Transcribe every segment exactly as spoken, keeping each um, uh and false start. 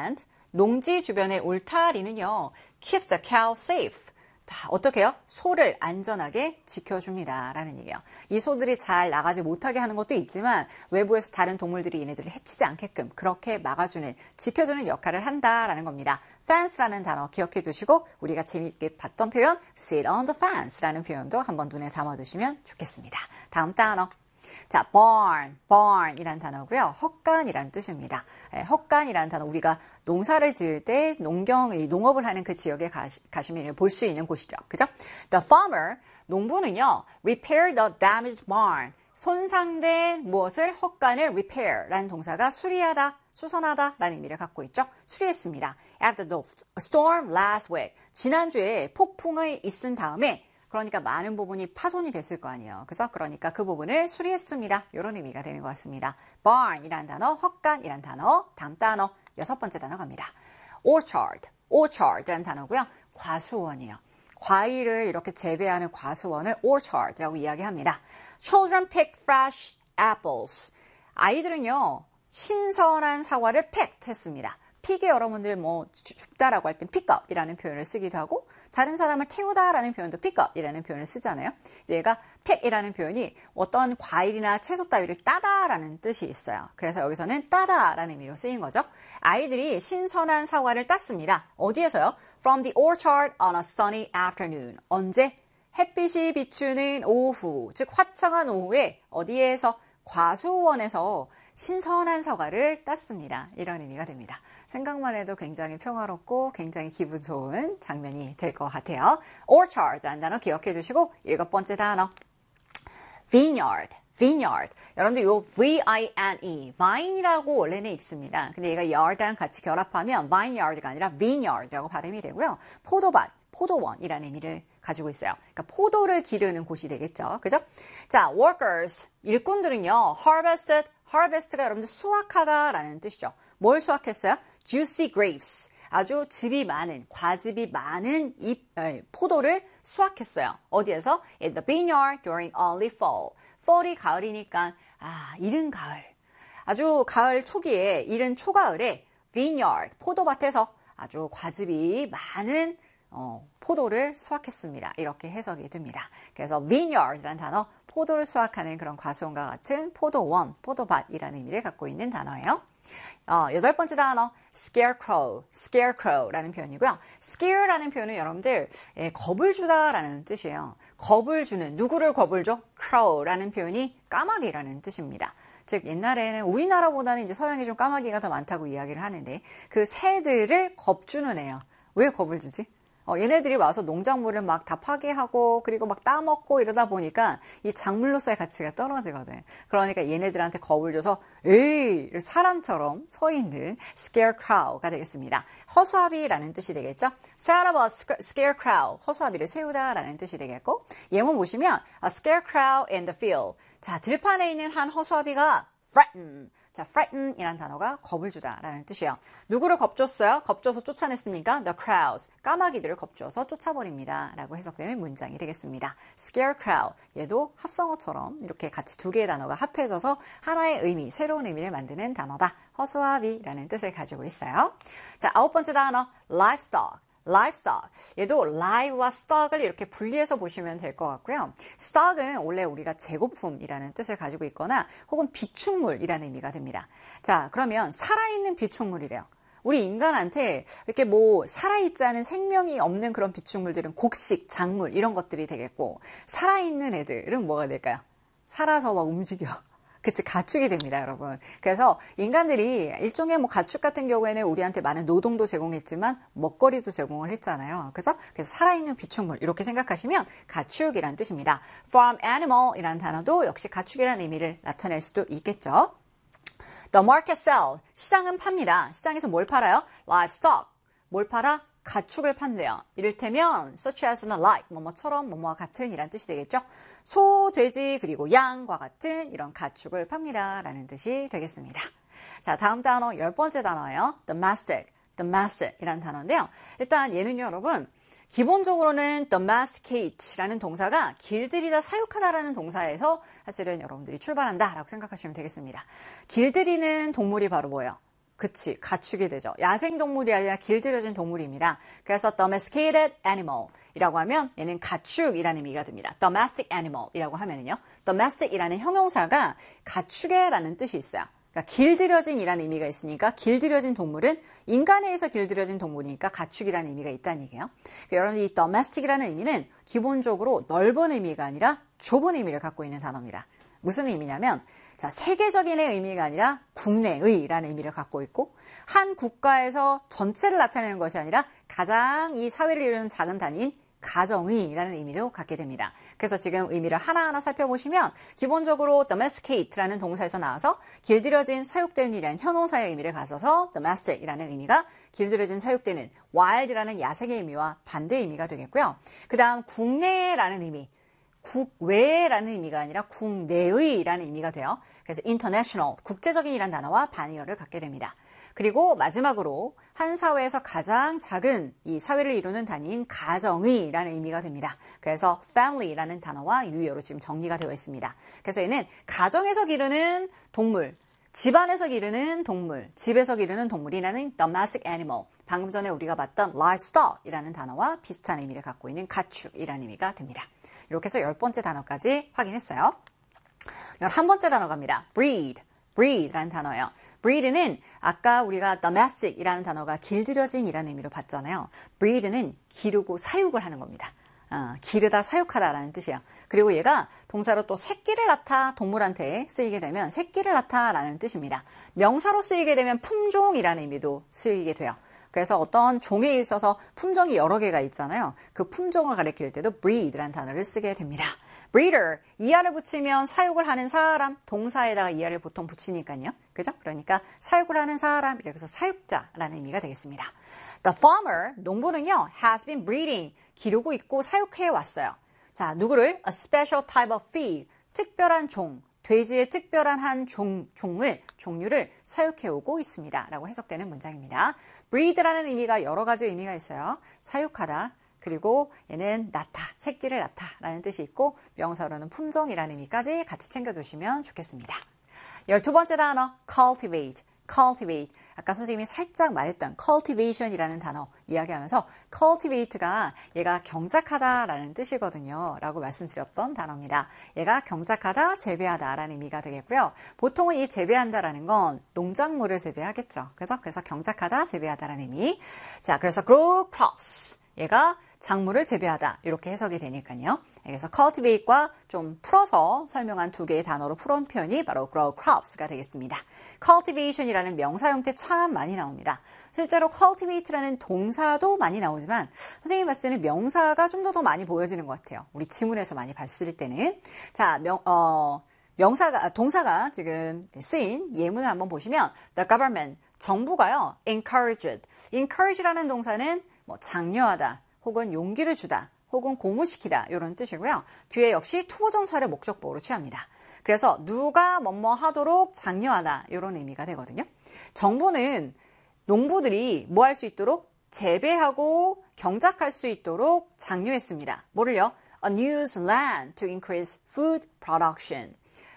farmland, 농지 주변의 울타리는요, keeps the cow safe. 다 어떻게 해요? 소를 안전하게 지켜줍니다. 라는 얘기예요. 이 소들이 잘 나가지 못하게 하는 것도 있지만 외부에서 다른 동물들이 얘네들을 해치지 않게끔 그렇게 막아주는, 지켜주는 역할을 한다라는 겁니다. fence라는 단어 기억해 두시고 우리가 재미있게 봤던 표현 sit on the fence라는 표현도 한번 눈에 담아두시면 좋겠습니다. 다음 단어. 자, barn, barn이란 단어고요. 헛간이란 뜻입니다. 네, 헛간이란 단어 우리가 농사를 지을 때 농경, 농업을 하는 그 지역에 가시, 가시면 볼 수 있는 곳이죠. 그죠? The farmer, 농부는요, repair the damaged barn, 손상된 무엇을 헛간을 repair라는 동사가 수리하다, 수선하다 라는 의미를 갖고 있죠. 수리했습니다. After the storm last week, 지난주에 폭풍이 있은 다음에 그러니까 많은 부분이 파손이 됐을 거 아니에요. 그래서 그러니까 그 부분을 수리했습니다. 이런 의미가 되는 것 같습니다. barn이란 단어, 헛간이란 단어, 다음 단어, 여섯 번째 단어 갑니다. orchard, orchard이란 단어고요. 과수원이에요. 과일을 이렇게 재배하는 과수원을 orchard라고 이야기합니다. Children pick fresh apples. 아이들은요, 신선한 사과를 picked 했습니다. 픽이 여러분들 뭐 줍다라고 할 땐 pick up이라는 표현을 쓰기도 하고 다른 사람을 태우다라는 표현도 pick up이라는 표현을 쓰잖아요. 얘가 pick이라는 표현이 어떤 과일이나 채소 따위를 따다라는 뜻이 있어요. 그래서 여기서는 따다라는 의미로 쓰인 거죠. 아이들이 신선한 사과를 땄습니다. 어디에서요? From the orchard on a sunny afternoon. 언제? 햇빛이 비추는 오후, 즉 화창한 오후에 어디에서? 과수원에서 신선한 사과를 땄습니다. 이런 의미가 됩니다. 생각만 해도 굉장히 평화롭고 굉장히 기분 좋은 장면이 될 것 같아요. orchard라는 단어 기억해 두시고 일곱 번째 단어 vineyard, vineyard. 여러분들 요 V-I-N-E, vine이라고 원래는 읽습니다. 근데 얘가 yard랑 같이 결합하면 vineyard가 아니라 vineyard라고 발음이 되고요. 포도밭, 포도원이라는 의미를 가지고 있어요. 그러니까 포도를 기르는 곳이 되겠죠. 그죠? 자, workers, 일꾼들은요, harvested, harvest가 여러분들 수확하다라는 뜻이죠. 뭘 수확했어요? juicy grapes. 아주 즙이 많은, 과즙이 많은 이 에, 포도를 수확했어요. 어디에서? In the vineyard during early fall. fall이 가을이니까, 아, 이른 가을. 아주 가을 초기에, 이른 초가을에 vineyard, 포도밭에서 아주 과즙이 많은 어, 포도를 수확했습니다. 이렇게 해석이 됩니다. 그래서 vineyard라는 단어, 포도를 수확하는 그런 과수원과 같은 포도원, 포도밭이라는 의미를 갖고 있는 단어예요. 어, 여덟 번째 단어, scarecrow, scarecrow라는 표현이고요. scare라는 표현은 여러분들 예, 겁을 주다라는 뜻이에요. 겁을 주는, 누구를 겁을 줘? crow라는 표현이 까마귀라는 뜻입니다. 즉 옛날에는 우리나라보다는 이제 서양이 좀 까마귀가 더 많다고 이야기를 하는데 그 새들을 겁주는 애요. 왜 겁을 주지? 어, 얘네들이 와서 농작물을 막 다 파괴하고 그리고 막 따먹고 이러다 보니까 이 작물로서의 가치가 떨어지거든. 그러니까 얘네들한테 겁을 줘서 에이 사람처럼 서 있는 scarecrow가 되겠습니다. 허수아비라는 뜻이 되겠죠. set up a scarecrow, 허수아비를 세우다라는 뜻이 되겠고 예문 보시면 a scarecrow in the field. 자, 들판에 있는 한 허수아비가 frighten. 자, frighten이라는 단어가 겁을 주다라는 뜻이에요. 누구를 겁줬어요? 겁줘서 쫓아냈습니까? The crowds. 까마귀들을 겁줘서 쫓아버립니다. 라고 해석되는 문장이 되겠습니다. scarecrow. 얘도 합성어처럼 이렇게 같이 두 개의 단어가 합해져서 하나의 의미, 새로운 의미를 만드는 단어다. 허수아비라는 뜻을 가지고 있어요. 자, 아홉 번째 단어, livestock. livestock. 얘도 live와 stock을 이렇게 분리해서 보시면 될 것 같고요. stock은 원래 우리가 재고품이라는 뜻을 가지고 있거나 혹은 비축물이라는 의미가 됩니다. 자, 그러면 살아있는 비축물이래요. 우리 인간한테 이렇게 뭐 살아있지 않은 생명이 없는 그런 비축물들은 곡식, 작물 이런 것들이 되겠고 살아있는 애들은 뭐가 될까요? 살아서 막 움직여. 그치, 가축이 됩니다, 여러분. 그래서 인간들이 일종의 뭐 가축 같은 경우에는 우리한테 많은 노동도 제공했지만 먹거리도 제공을 했잖아요. 그래서, 그래서 살아있는 비축물 이렇게 생각하시면 가축이란 뜻입니다. farm animal이라는 단어도 역시 가축이라는 의미를 나타낼 수도 있겠죠. The market sell, 시장은 팝니다. 시장에서 뭘 팔아요? livestock, 뭘 팔아? 가축을 판대요. 이를테면 such as나 like, 뭐뭐처럼 뭐뭐와 같은 이란 뜻이 되겠죠. 소, 돼지, 그리고 양과 같은 이런 가축을 팝니다. 라는 뜻이 되겠습니다. 자, 다음 단어, 열 번째 단어예요. domestic, domestic 이란 단어인데요. 일단 얘는요, 여러분, 기본적으로는 domesticate라는 동사가 길들이다, 사육하다라는 동사에서 사실은 여러분들이 출발한다라고 생각하시면 되겠습니다. 길들이는 동물이 바로 뭐예요? 그치, 가축이 되죠. 야생동물이 아니라 길들여진 동물입니다. 그래서 domesticated animal 이라고 하면 얘는 가축이라는 의미가 듭니다. domestic animal 이라고 하면은요. domestic 이라는 형용사가 가축의라는 뜻이 있어요. 그러니까 길들여진 이라는 의미가 있으니까 길들여진 동물은 인간에 의해서 길들여진 동물이니까 가축이라는 의미가 있다는 얘기예요. 그러니까 여러분 이 domestic이라는 의미는 기본적으로 넓은 의미가 아니라 좁은 의미를 갖고 있는 단어입니다. 무슨 의미냐면 자, 세계적인의 의미가 아니라 국내의라는 의미를 갖고 있고 한 국가에서 전체를 나타내는 것이 아니라 가장 이 사회를 이루는 작은 단위인 가정의라는 의미로 갖게 됩니다. 그래서 지금 의미를 하나하나 살펴보시면 기본적으로 domesticate라는 동사에서 나와서 길들여진 사육되는 이라는 형용사의 의미를 가져서 domestic이라는 의미가 길들여진 사육되는 wild라는 야생의 의미와 반대의 의미가 되겠고요. 그 다음 국내라는 의미 국외라는 의미가 아니라 국내의라는 의미가 돼요. 그래서 international, 국제적인이라는 단어와 반의어를 갖게 됩니다. 그리고 마지막으로 한 사회에서 가장 작은 이 사회를 이루는 단위인 가정의라는 의미가 됩니다. 그래서 family라는 단어와 유의어로 지금 정리가 되어 있습니다. 그래서 얘는 가정에서 기르는 동물, 집안에서 기르는 동물, 집에서 기르는 동물이라는 domestic animal, 방금 전에 우리가 봤던 livestock이라는 단어와 비슷한 의미를 갖고 있는 가축이라는 의미가 됩니다. 이렇게 해서 열 번째 단어까지 확인했어요. 열한 번째 단어 갑니다. breed. breed라는 단어예요. breed는 아까 우리가 domestic이라는 단어가 길들여진이라는 의미로 봤잖아요. breed는 기르고 사육을 하는 겁니다. 어, 기르다 사육하다라는 뜻이에요. 그리고 얘가 동사로 또 새끼를 낳다 동물한테 쓰이게 되면 새끼를 낳다라는 뜻입니다. 명사로 쓰이게 되면 품종이라는 의미도 쓰이게 돼요. 그래서 어떤 종에 있어서 품종이 여러 개가 있잖아요. 그 품종을 가리킬 때도 breed라는 단어를 쓰게 됩니다. breeder, 이하를 붙이면 사육을 하는 사람, 동사에다가 이하를 보통 붙이니까요. 그죠? 그러니까 사육을 하는 사람, 이렇게 해서 사육자라는 의미가 되겠습니다. The farmer, 농부는요, has been breeding, 기르고 있고 사육해 왔어요. 자, 누구를? A special type of feed, 특별한 종, 돼지의 특별한 한 종, 종을, 종류를 사육해오고 있습니다. 라고 해석되는 문장입니다. breed라는 의미가 여러 가지 의미가 있어요. 사육하다, 그리고 얘는 낳다, 새끼를 낳다 라는 뜻이 있고 명사로는 품종이라는 의미까지 같이 챙겨두시면 좋겠습니다. 열두 번째 단어, cultivate. cultivate. 아까 선생님이 살짝 말했던 cultivation이라는 단어 이야기하면서 cultivate가 얘가 경작하다라는 뜻이거든요. 라고 말씀드렸던 단어입니다. 얘가 경작하다, 재배하다라는 의미가 되겠고요. 보통은 이 재배한다라는 건 농작물을 재배하겠죠. 그래서 그래서 경작하다, 재배하다라는 의미. 자, 그래서 grow crops. 얘가 작물을 재배하다 이렇게 해석이 되니까요. 그래서 cultivate과 좀 풀어서 설명한 두 개의 단어로 풀어온 표현이 바로 grow crops가 되겠습니다. cultivation이라는 명사 형태 참 많이 나옵니다. 실제로 cultivate라는 동사도 많이 나오지만 선생님 봤을 때는 명사가 좀 더 더 많이 보여지는 것 같아요. 우리 지문에서 많이 봤을 때는. 자, 명, 어, 명사가, 동사가 지금 쓰인 예문을 한번 보시면 the government, 정부가요, encouraged. encourage라는 동사는 뭐 장려하다, 혹은 용기를 주다, 혹은 고무시키다 이런 뜻이고요. 뒤에 역시 투부정사를 목적보호로 취합니다. 그래서 누가 뭐뭐 하도록 장려하다 이런 의미가 되거든요. 정부는 농부들이 뭐 할 수 있도록 재배하고 경작할 수 있도록 장려했습니다. 뭐를요? A new land to increase food production.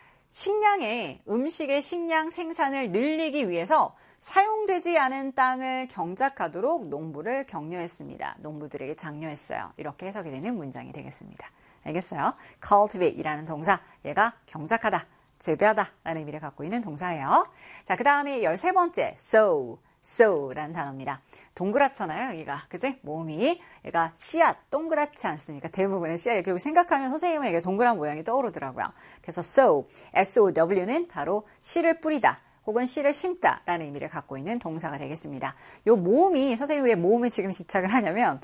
식량의, 음식의 식량 생산을 늘리기 위해서 사용되지 않은 땅을 경작하도록 농부를 격려했습니다. 농부들에게 장려했어요. 이렇게 해석이 되는 문장이 되겠습니다. 알겠어요? cultivate이라는 동사, 얘가 경작하다, 재배하다 라는 의미를 갖고 있는 동사예요. 자, 그 다음에 열세 번째, sow, sow라는 단어입니다. 동그랗잖아요, 여기가. 그지? 몸이. 얘가 씨앗, 동그랗지 않습니까? 대부분의 씨앗 이렇게 생각하면 선생님은 이게 동그란 모양이 떠오르더라고요. 그래서 sow, S-O-W는 바로 씨를 뿌리다. 혹은 씨를 심다라는 의미를 갖고 있는 동사가 되겠습니다. 요 모음이, 선생님이 왜 모음에 지금 집착을 하냐면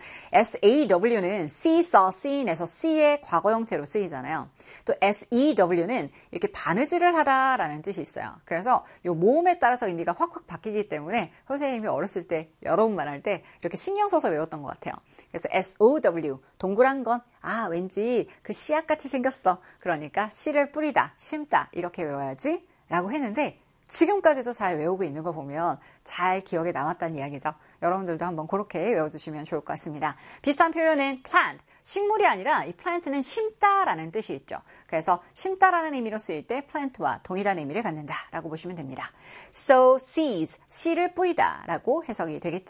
S-A-W는 see, saw, seen에서 see의 과거 형태로 쓰이잖아요. 또 S-E-W는 이렇게 바느질을 하다라는 뜻이 있어요. 그래서 요 모음에 따라서 의미가 확확 바뀌기 때문에 선생님이 어렸을 때 여러 번 말할 때 이렇게 신경 써서 외웠던 것 같아요. 그래서 S-O-W, 동그란 건 아, 왠지 그 씨앗같이 생겼어. 그러니까 씨를 뿌리다, 심다 이렇게 외워야지 라고 했는데 지금까지도 잘 외우고 있는 거 보면 잘 기억에 남았다는 이야기죠. 여러분들도 한번 그렇게 외워두시면 좋을 것 같습니다. 비슷한 표현은 plant, 식물이 아니라 이 plant는 심다라는 뜻이 있죠. 그래서 심다라는 의미로 쓰일 때 plant와 동일한 의미를 갖는다라고 보시면 됩니다. sow seeds, 씨를 뿌리다라고 해석이 되겠죠.